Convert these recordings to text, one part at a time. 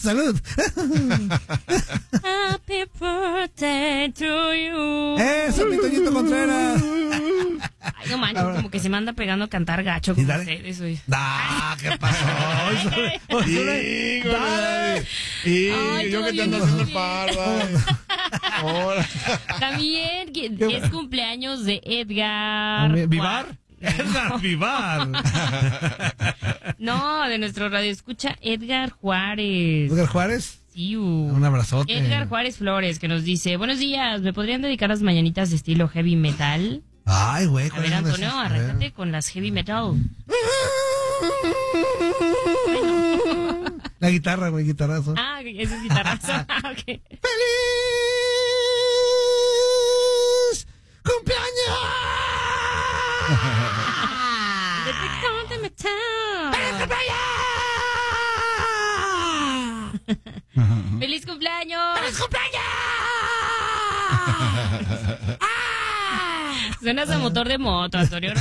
salud. Happy birthday to you. Eso, mi Toñito Contreras. Ay, no manches, como que se me anda pegando a cantar gacho con ustedes, güey. ¿Qué pasó? Dale. Y yo que te ando haciendo el paro. También es cumpleaños de Edgar. ¿Vivar? Edgar Vivar. No, de nuestro radio escucha Edgar Juárez. ¿Edgar Juárez? Sí. Un abrazote. Edgar Juárez Flores, que nos dice: buenos días, ¿me podrían dedicar las mañanitas de estilo heavy metal? Ay, güey. A ver, Antonio, arráncate con las heavy metal. La guitarra, güey, guitarrazo. Ah, ese es guitarrazo. Ok. ¡Feliz cumpleaños! ¡Feliz cumpleaños! ¡Feliz cumpleaños! ¡Feliz cumpleaños! Suenas a motor de moto, Antonio.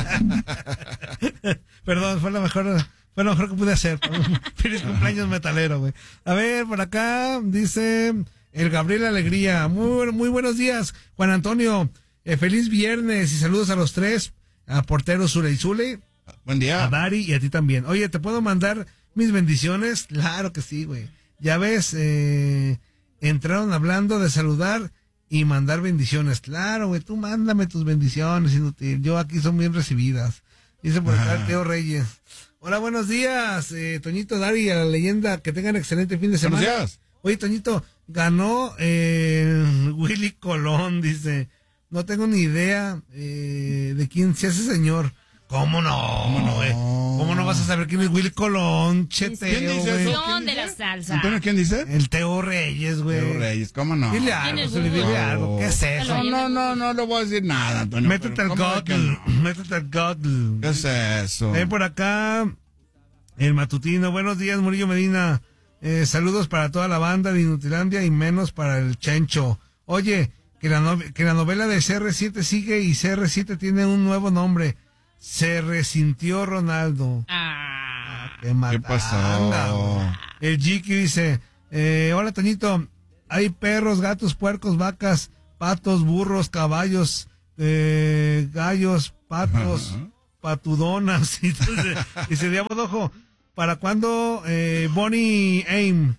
Perdón, fue lo mejor que pude hacer. Feliz cumpleaños metalero, güey. A ver, por acá dice el Gabriel Alegría. Muy buenos días, Juan Antonio. Feliz viernes y saludos a los tres, a Portero Zule y Zule. Buen día. A Dari y a ti también. Oye, ¿te puedo mandar mis bendiciones? Claro que sí, güey. Ya ves, entraron hablando de saludar y mandar bendiciones. Claro, güey, tú mándame tus bendiciones, inútil. Yo aquí son bien recibidas. Dice por acá Teo Reyes. Hola, buenos días, Toñito, Dari, a la leyenda. Que tengan excelente fin de semana. Buenos días. Oye, Toñito, ganó Willy Colón, dice. No tengo ni idea de quién sea ese señor. ¿Cómo no, güey? ¿Cómo no vas a saber quién es Willy Colón? Che, Teo, ¿Quién dice güey. eso? De la salsa. Antonio, ¿quién dice? El Teo Reyes, güey. Teo Reyes, ¿cómo no? Dile algo, se le dile algo. ¿Qué es eso? No le voy a decir nada, Antonio. Métete al Google. Métete al Google. ¿Qué es eso? Por acá, el matutino. Buenos días, Murillo Medina. Saludos para toda la banda de Inutilandia y menos para el Chencho. Oye, que la novela de CR7 sigue y CR7 tiene un nuevo nombre. Se resintió Ronaldo. Qué pasó? El Jiki dice, hola Toñito, hay perros, gatos, puercos, vacas, patos, burros, caballos, gallos, patos, patudonas. Entonces, dice Diablo Dojo, ¿para cuándo Bonnie M?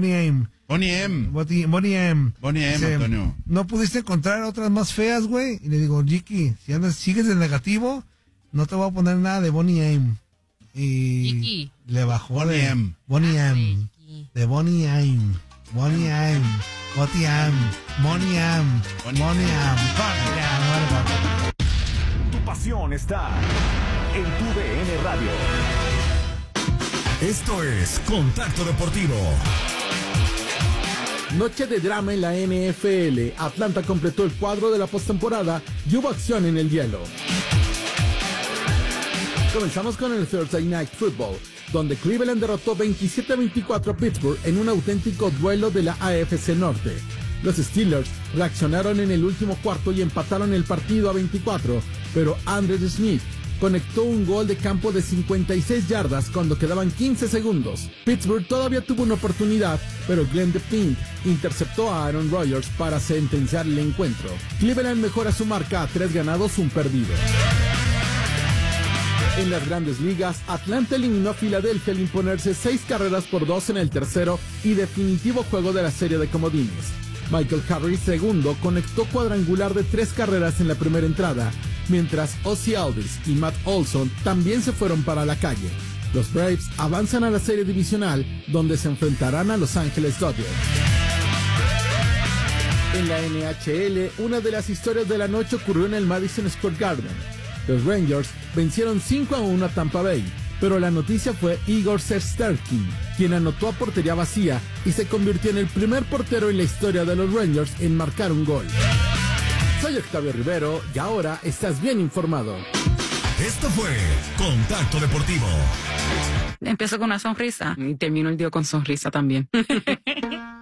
Dice, Antonio. ¿no pudiste encontrar otras más feas, güey? Y le digo, Jiki, si andas, sigues de negativo, no te voy a poner nada de Bonnie M. Y Jiki. le bajó Bonnie M. Bonnie M. Jiki. De Bonnie M. Bonnie M. Bonnie M. Bonnie M. Bonnie M. Tu pasión está en tu DN Radio. Esto es Contacto Deportivo. Noche de drama en la NFL. Atlanta completó el cuadro de la postemporada y hubo acción en el hielo. Comenzamos con el Thursday Night Football, donde Cleveland derrotó 27-24 a Pittsburgh en un auténtico duelo de la AFC Norte. Los Steelers reaccionaron en el último cuarto y empataron el partido a 24, pero Andre Smith conectó un gol de campo de 56 yardas cuando quedaban 15 segundos. Pittsburgh todavía tuvo una oportunidad, pero Glenn DePint interceptó a Aaron Rodgers para sentenciar el encuentro. Cleveland mejora su marca a 3 ganados, 1 perdido. En las grandes ligas, Atlanta eliminó a Filadelfia al imponerse 6-2 en el tercero y definitivo juego de la serie de comodines. Michael Harris, segundo, conectó cuadrangular de 3 carreras en la primera entrada, mientras Ozzie Alvis y Matt Olson también se fueron para la calle. Los Braves avanzan a la serie divisional, donde se enfrentarán a Los Ángeles Dodgers. En la NHL, una de las historias de la noche ocurrió en el Madison Square Garden. Los Rangers vencieron 5-1 a Tampa Bay, pero la noticia fue Igor Shesterkin, quien anotó a portería vacía y se convirtió en el primer portero en la historia de los Rangers en marcar un gol. Soy Octavio Rivero y ahora estás bien informado. Esto fue Contacto Deportivo. Empiezo con una sonrisa y termino el día con sonrisa también.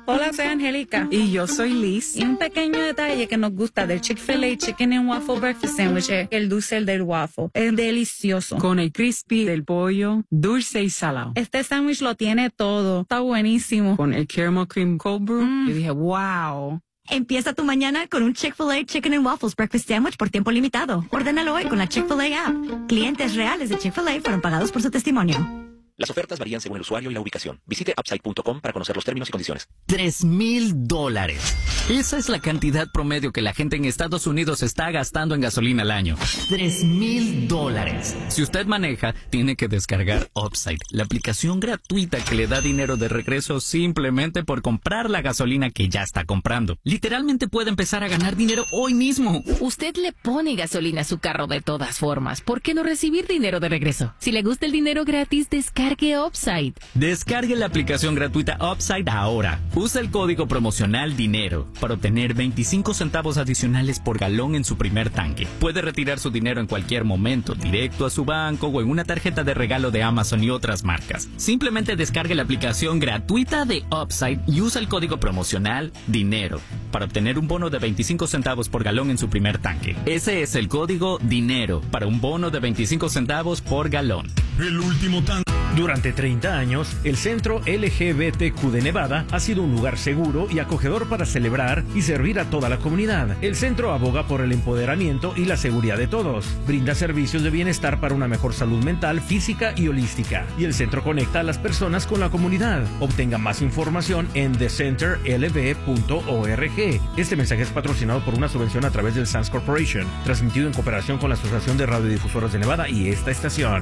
Hola, soy Angélica. Y yo soy Liz. Y un pequeño detalle que nos gusta del Chick-fil-A Chicken and Waffle Breakfast Sandwich es el dulce del waffle. Es delicioso. Con el crispy del pollo, dulce y salado. Este sándwich lo tiene todo. Está buenísimo. Con el caramel cream cold brew. Yo dije, wow. Empieza tu mañana con un Chick-fil-A Chicken and Waffles Breakfast Sandwich por tiempo limitado. Ordénalo hoy con la Chick-fil-A app. Clientes reales de Chick-fil-A fueron pagados por su testimonio. Las ofertas varían según el usuario y la ubicación. Visite upside.com para conocer los términos y condiciones. $3,000. Esa es la cantidad promedio que la gente en Estados Unidos está gastando en gasolina al año. $3,000. Si usted maneja, tiene que descargar Upside, la aplicación gratuita que le da dinero de regreso simplemente por comprar la gasolina que ya está comprando. Literalmente puede empezar a ganar dinero hoy mismo. Usted le pone gasolina a su carro de todas formas. ¿Por qué no recibir dinero de regreso? Si le gusta el dinero gratis, descargue Upside. Descargue la aplicación gratuita Upside ahora. Usa el código promocional DINERO para obtener 25 centavos adicionales por galón en su primer tanque. Puede retirar su dinero en cualquier momento, directo a su banco o en una tarjeta de regalo de Amazon y otras marcas. Simplemente descargue la aplicación gratuita de Upside y usa el código promocional DINERO para obtener un bono de 25 centavos por galón en su primer tanque. Ese es el código DINERO para un bono de 25 centavos por galón. El último tanque. Durante 30 años, el Centro LGBTQ de Nevada ha sido un lugar seguro y acogedor para celebrar y servir a toda la comunidad. El centro aboga por el empoderamiento y la seguridad de todos. Brinda servicios de bienestar para una mejor salud mental, física y holística. Y el centro conecta a las personas con la comunidad. Obtenga más información en thecenterlb.org. Este mensaje es patrocinado por una subvención a través del Sands Corporation, transmitido en cooperación con la Asociación de Radiodifusoras de Nevada y esta estación.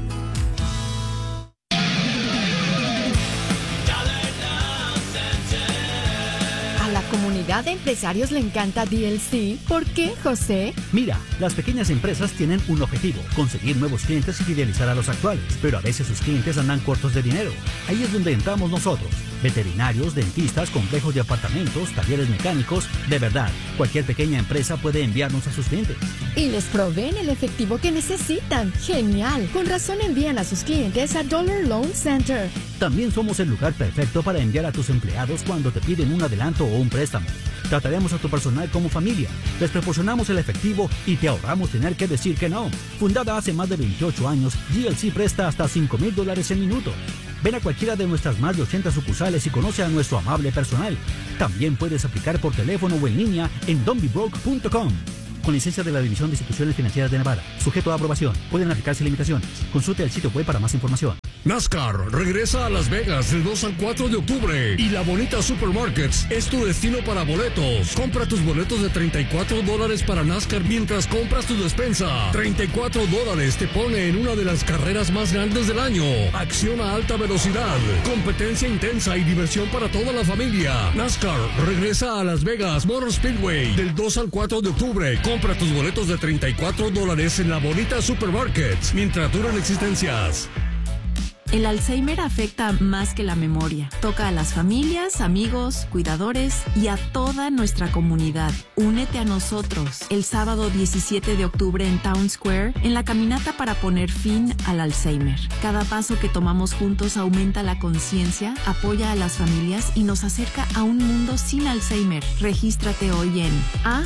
Comunidad de empresarios le encanta DLC. ¿Por qué, José? Mira, las pequeñas empresas tienen un objetivo: conseguir nuevos clientes y fidelizar a los actuales. Pero a veces sus clientes andan cortos de dinero. Ahí es donde entramos nosotros. Veterinarios, dentistas, complejos de apartamentos, talleres mecánicos. De verdad, cualquier pequeña empresa puede enviarnos a sus clientes. Y les proveen el efectivo que necesitan. ¡Genial! Con razón envían a sus clientes a Dollar Loan Center. También somos el lugar perfecto para enviar a tus empleados cuando te piden un adelanto o un préstamo. Trataremos a tu personal como familia. Les proporcionamos el efectivo y te ahorramos tener que decir que no. Fundada hace más de 28 años, GLC presta hasta $5,000 en minutos. Ven a cualquiera de nuestras más de 80 sucursales y conoce a nuestro amable personal. También puedes aplicar por teléfono o en línea en don'tbebroke.com. Con licencia de la División de Instituciones Financieras de Nevada. Sujeto a aprobación. Pueden aplicarse limitaciones. Consulte el sitio web para más información. NASCAR regresa a Las Vegas del 2 al 4 de octubre y La Bonita Supermarkets es tu destino para boletos. Compra tus boletos de $34 para NASCAR mientras compras tu despensa. $34 te pone en una de las carreras más grandes del año. Acción a alta velocidad, competencia intensa y diversión para toda la familia. NASCAR regresa a Las Vegas Motor Speedway del 2 al 4 de octubre. Compra tus boletos de $34 en La Bonita Supermarkets mientras duran existencias. El Alzheimer afecta más que la memoria. Toca a las familias, amigos, cuidadores y a toda nuestra comunidad. Únete a nosotros el sábado 17 de octubre en Town Square en la caminata para poner fin al Alzheimer. Cada paso que tomamos juntos aumenta la conciencia, apoya a las familias y nos acerca a un mundo sin Alzheimer. Regístrate hoy en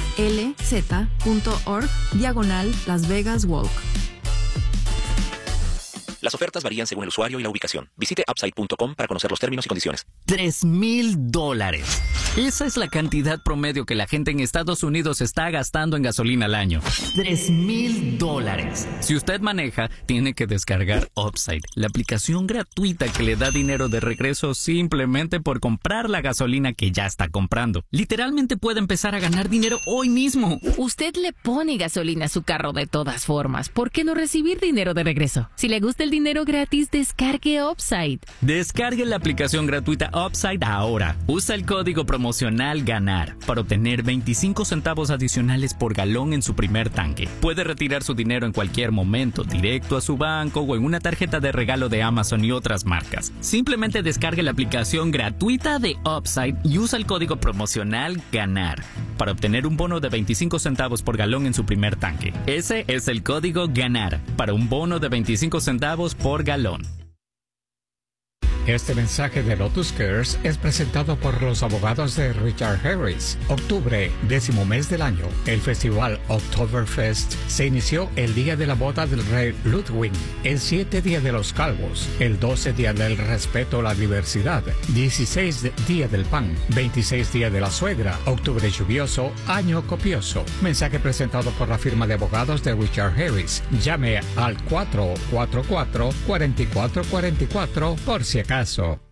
alz.org/Las Vegas Walk. Las ofertas varían según el usuario y la ubicación. Visite upside.com para conocer los términos y condiciones. $3,000. Esa es la cantidad promedio que la gente en Estados Unidos está gastando en gasolina al año. $3,000. Si usted maneja, tiene que descargar Upside, la aplicación gratuita que le da dinero de regreso simplemente por comprar la gasolina que ya está comprando. Literalmente puede empezar a ganar dinero hoy mismo. Usted le pone gasolina a su carro de todas formas. ¿Por qué no recibir dinero de regreso? Si le gusta el dinero gratis, descargue Upside. Descargue la aplicación gratuita Upside ahora. Usa el código promocional GANAR para obtener 25 centavos adicionales por galón en su primer tanque. Puede retirar su dinero en cualquier momento, directo a su banco o en una tarjeta de regalo de Amazon y otras marcas. Simplemente descargue la aplicación gratuita de Upside y usa el código promocional GANAR para obtener un bono de 25 centavos por galón en su primer tanque. Ese es el código GANAR para un bono de 25 centavos por galón. Este mensaje de Lotus Cares es presentado por los abogados de Richard Harris. Octubre, 10º mes del año. El festival Oktoberfest se inició el día de la boda del rey Ludwig, el 7 día de los calvos, el 12 día del respeto a la diversidad, 16 día del pan, 26 día de la suegra, octubre lluvioso, año copioso. Mensaje presentado por la firma de abogados de Richard Harris. Llame al 444-4444 por si acaso.